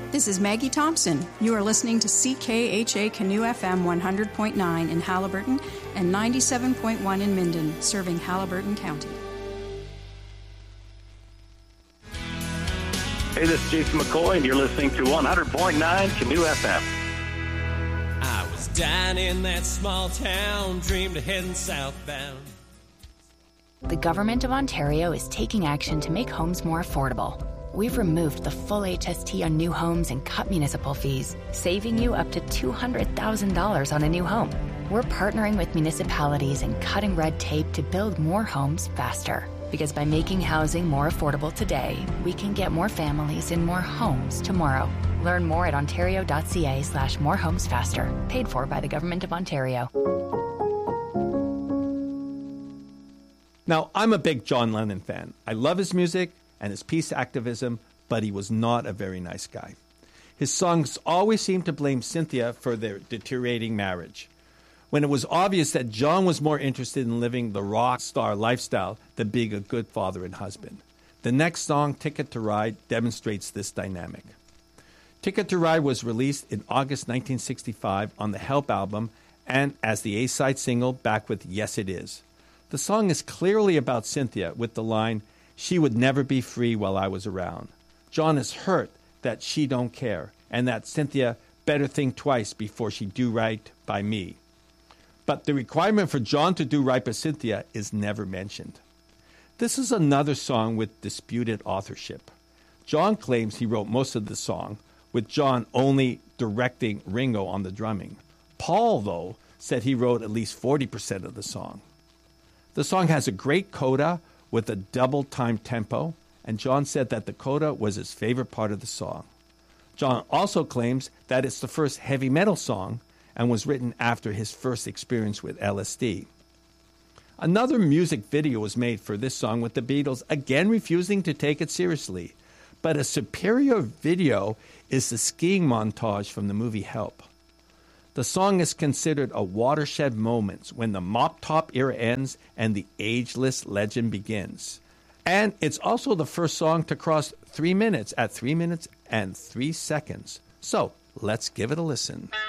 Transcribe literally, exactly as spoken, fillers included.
This is Maggie Thompson. You are listening to C K H A Canoe F M one hundred point nine in Haliburton and ninety-seven point one in Minden, serving Haliburton County. Hey, this is Jason McCoy, and you're listening to one hundred point nine Canoe F M. I was down in that small town, dreamed of heading southbound. The Government of Ontario is taking action to make homes more affordable. We've removed the full H S T on new homes and cut municipal fees, saving you up to two hundred thousand dollars on a new home. We're partnering with municipalities and cutting red tape to build more homes faster. Because by making housing more affordable today, we can get more families in more homes tomorrow. Learn more at ontario.ca slash more homes faster. Paid for by the Government of Ontario. Now, I'm a big John Lennon fan. I love his music and his peace activism, but he was not a very nice guy. His songs always seemed to blame Cynthia for their deteriorating marriage, when it was obvious that John was more interested in living the rock star lifestyle than being a good father and husband. The next song, Ticket to Ride, demonstrates this dynamic. Ticket to Ride was released in August nineteen sixty-five on the Help album and as the A-side single, back with Yes It Is. The song is clearly about Cynthia with the line, "She would never be free while I was around." John is hurt that she don't care and that Cynthia better think twice before she do right by me. But the requirement for John to do right by Cynthia is never mentioned. This is another song with disputed authorship. John claims he wrote most of the song, with John only directing Ringo on the drumming. Paul, though, said he wrote at least forty percent of the song. The song has a great coda with a double-time tempo, and John said that the coda was his favorite part of the song. John also claims that it's the first heavy metal song and was written after his first experience with L S D. Another music video was made for this song with the Beatles again refusing to take it seriously, but a superior video is the skiing montage from the movie Help. The song is considered a watershed moment when the Mop Top era ends and the ageless legend begins. And it's also the first song to cross three minutes at three minutes and three seconds. So let's give it a listen.